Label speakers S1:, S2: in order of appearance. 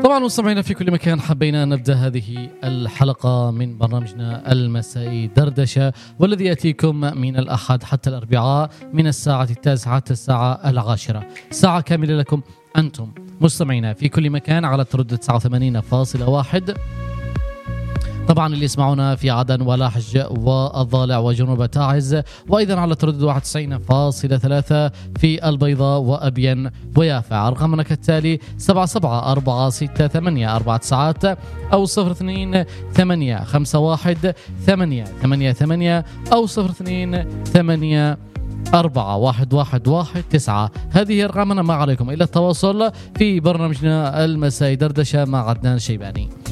S1: طبعا مستمعينا في كل مكان، حبينا نبدأ هذه الحلقة من برنامجنا المسائي دردشة، والذي يأتيكم من الأحد حتى الأربعاء من الساعة 9 حتى الساعة 10، ساعة كاملة لكم أنتم مستمعينا في كل مكان على التردد 89.1. طبعا اللي يسمعونا في عدن ولاحج والضالع وجنوب تعز، وايضا على تردد 91.3 في البيضاء وابين ويافع. ارقامنا كالتالي 774684 او 02851888 او 02841119. هذه ارقامنا، ما عليكم الا التواصل في برنامجنا المسائي دردشه مع عدنان شيباني.